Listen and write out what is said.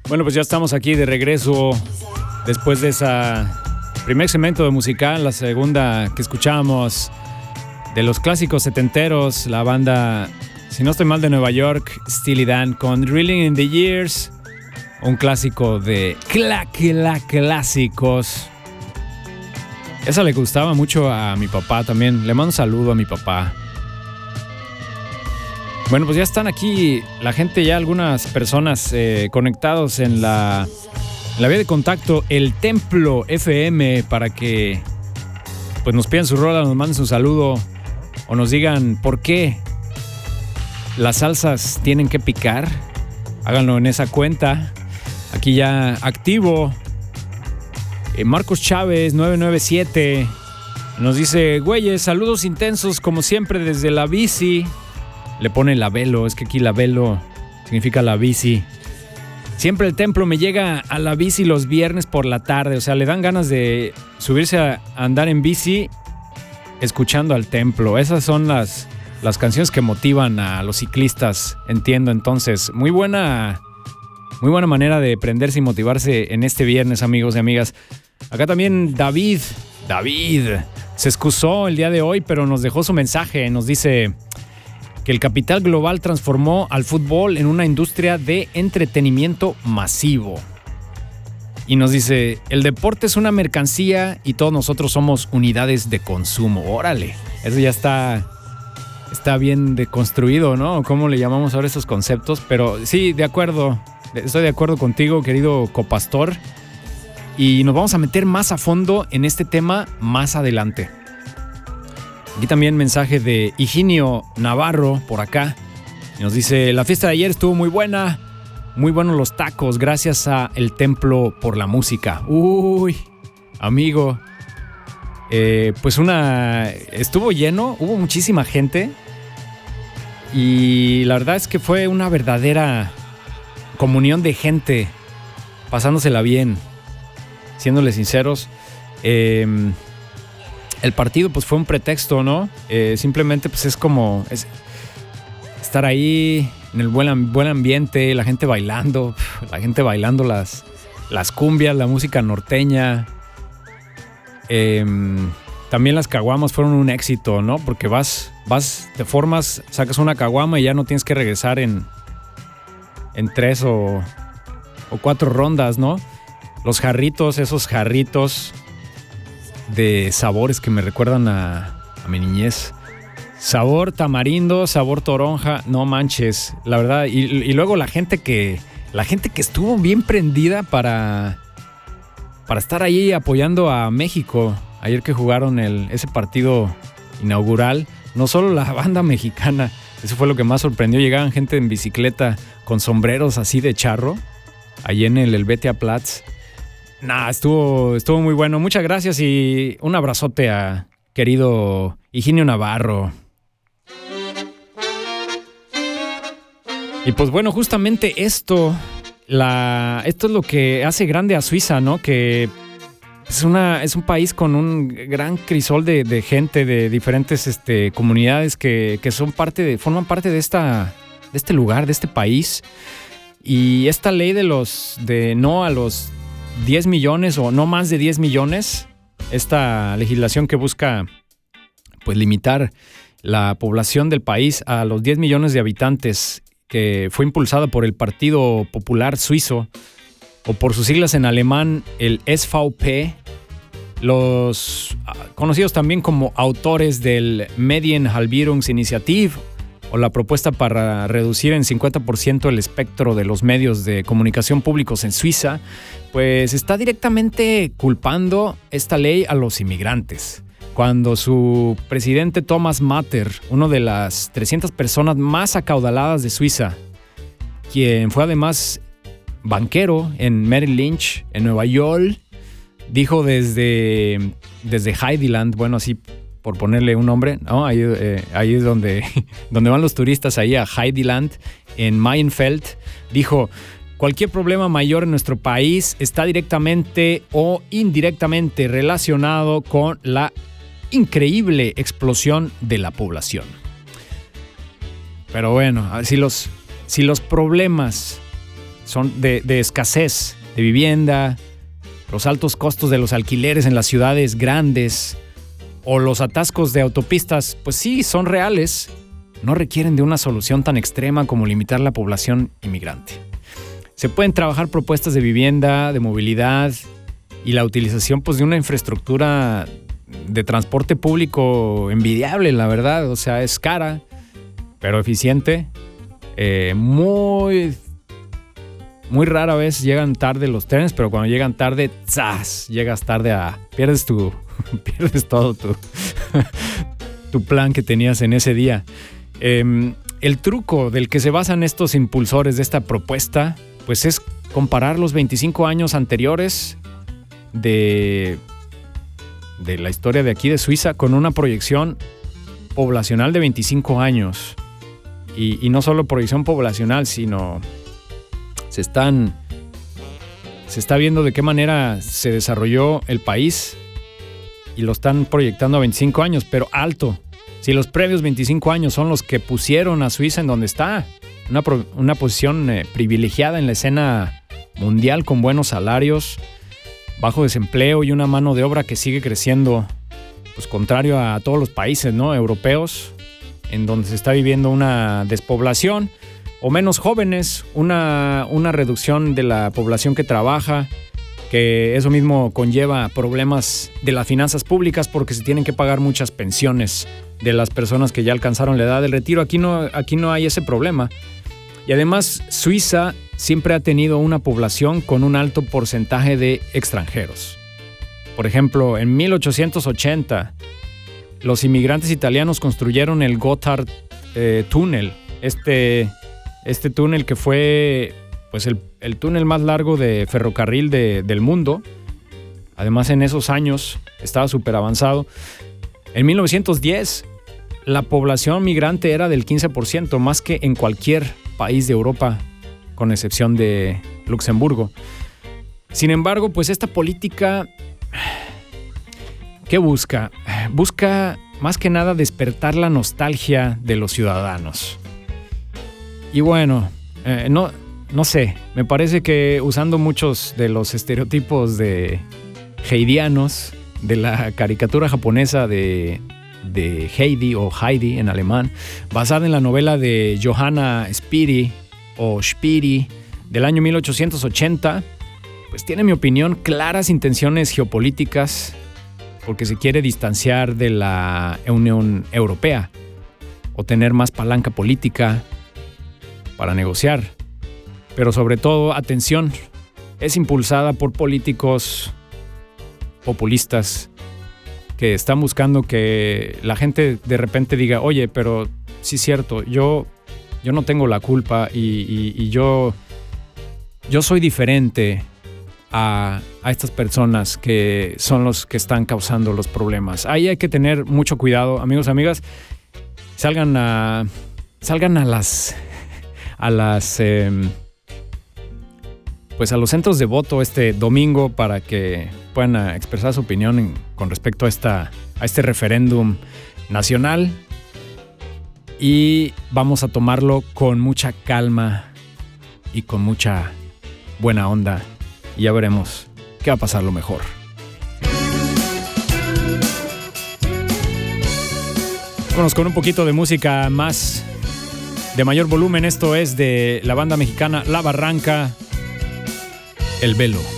Bueno, pues ya estamos aquí de regreso después de esa primer segmento de musical, la segunda que escuchamos de los clásicos setenteros, la banda, si no estoy mal, de Nueva York, Steely Dan, con Drilling in the Years, un clásico de clásicos. Esa le gustaba mucho a mi papá también. Le mando un saludo a mi papá. Bueno, pues ya están aquí la gente, ya algunas personas conectados en la vía de contacto, el Templo FM, para que pues nos pidan su rola, nos manden su saludo o nos digan por qué las salsas tienen que picar. Háganlo en esa cuenta. Aquí ya activo. Marcos Chávez 997 nos dice: güeyes, saludos intensos como siempre desde la bici. Le pone la velo, es que aquí la velo significa la bici. Siempre el Templo me llega a la bici los viernes por la tarde. O sea, le dan ganas de subirse a andar en bici escuchando al Templo. Esas son las canciones que motivan a los ciclistas, entiendo. Entonces, muy buena manera de prenderse y motivarse en este viernes, amigos y amigas. Acá también David se excusó el día de hoy, pero nos dejó su mensaje. Nos dice que el capital global transformó al fútbol en una industria de entretenimiento masivo. Y nos dice: el deporte es una mercancía y todos nosotros somos unidades de consumo. Órale, eso ya está bien deconstruido, ¿no? ¿Cómo le llamamos ahora esos conceptos? Pero sí, de acuerdo, estoy de acuerdo contigo, querido copastor. Y nos vamos a meter más a fondo en este tema más adelante. Aquí también mensaje de Higinio Navarro por acá. Nos dice: la fiesta de ayer estuvo muy buena. Muy buenos los tacos, gracias a El Templo por la música. Uy, amigo. Pues estuvo lleno, hubo muchísima gente. Y la verdad es que fue una verdadera comunión de gente, pasándosela bien, siéndoles sinceros. El partido pues fue un pretexto, ¿no? Simplemente pues es como estar ahí en el buen ambiente, la gente bailando las cumbias, la música norteña. También las caguamas fueron un éxito, ¿no? Porque vas, te formas, sacas una caguama y ya no tienes que regresar en 3 o 4 rondas, ¿no? Los jarritos, esos jarritos de sabores que me recuerdan a mi niñez. Sabor tamarindo, sabor toronja, no manches, la verdad. Y luego la gente que estuvo bien prendida para estar ahí apoyando a México. Ayer que jugaron ese partido inaugural, no solo la banda mexicana, eso fue lo que más sorprendió. Llegaban gente en bicicleta con sombreros así de charro, ahí en el Helvetia Platz. Estuvo muy bueno. Muchas gracias y un abrazote a querido Higinio Navarro. Y pues bueno, justamente esto es lo que hace grande a Suiza, ¿no? Que es un país con un gran crisol de gente de diferentes comunidades que forman parte de este lugar, de este país. Y esta ley de no a los 10 millones o no más de 10 millones, esta legislación que busca pues limitar la población del país a los 10 millones de habitantes, que fue impulsada por el Partido Popular Suizo, o por sus siglas en alemán, el SVP, los conocidos también como autores del Medienhalbierungsinitiative, o la propuesta para reducir en 50% el espectro de los medios de comunicación públicos en Suiza, pues está directamente culpando esta ley a los inmigrantes. Cuando su presidente Thomas Matter, uno de las 300 personas más acaudaladas de Suiza, quien fue además banquero en Merrill Lynch, en Nueva York, dijo desde Heideland, bueno, así por ponerle un nombre, ¿no? Ahí es donde van los turistas, ahí a Heideland, en Mayenfeld, dijo: cualquier problema mayor en nuestro país está directamente o indirectamente relacionado con la increíble explosión de la población. Pero bueno, si los problemas son de escasez de vivienda, los altos costos de los alquileres en las ciudades grandes o los atascos de autopistas, pues sí, son reales. No requieren de una solución tan extrema como limitar la población inmigrante. Se pueden trabajar propuestas de vivienda, de movilidad y la utilización pues, de una infraestructura de transporte público envidiable, la verdad. O sea, es cara, pero eficiente. Muy rara vez llegan tarde los trenes, pero cuando llegan tarde, ¡zas! Llegas tarde pierdes todo tu plan que tenías en ese día. El truco del que se basan estos impulsores de esta propuesta, pues es comparar los 25 años anteriores de la historia de aquí de Suiza con una proyección poblacional de 25 años. Y no solo proyección poblacional, sino se está viendo de qué manera se desarrolló el país y lo están proyectando a 25 años, pero alto. Si los previos 25 años son los que pusieron a Suiza en donde está, una posición privilegiada en la escena mundial con buenos salarios, bajo desempleo y una mano de obra que sigue creciendo, pues contrario a todos los países, ¿no?, europeos, en donde se está viviendo una despoblación o menos jóvenes, una reducción de la población que trabaja, que eso mismo conlleva problemas de las finanzas públicas porque se tienen que pagar muchas pensiones de las personas que ya alcanzaron la edad del retiro. Aquí no hay ese problema. Y además, Suiza siempre ha tenido una población con un alto porcentaje de extranjeros. Por ejemplo, en 1880, los inmigrantes italianos construyeron el Gotthard Tunnel. Este túnel que fue pues el túnel más largo de ferrocarril del mundo. Además, en esos años estaba súper avanzado. En 1910, la población migrante era del 15%, más que en cualquier país de Europa, con excepción de Luxemburgo. Sin embargo, pues esta política, ¿qué busca? Busca más que nada despertar la nostalgia de los ciudadanos. Y bueno, no sé, me parece que usando muchos de los estereotipos de heidianos, de la caricatura japonesa de Heidi o Heidi en alemán, basada en la novela de Johanna Spiri o Spiri del año 1880, pues tiene, en mi opinión, claras intenciones geopolíticas porque se quiere distanciar de la Unión Europea o tener más palanca política para negociar. Pero sobre todo, atención, es impulsada por políticos populistas que están buscando que la gente de repente diga, oye, pero sí es cierto, yo no tengo la culpa y yo soy diferente a estas personas que son los que están causando los problemas. Ahí hay que tener mucho cuidado, amigos, amigas. Salgan a los centros de voto este domingo para que puedan expresar su opinión con respecto a este referéndum nacional. Y vamos a tomarlo con mucha calma y con mucha buena onda. Y ya veremos qué va a pasar lo mejor. Vámonos con un poquito de música más de mayor volumen. Esto es de la banda mexicana La Barranca, El Velo.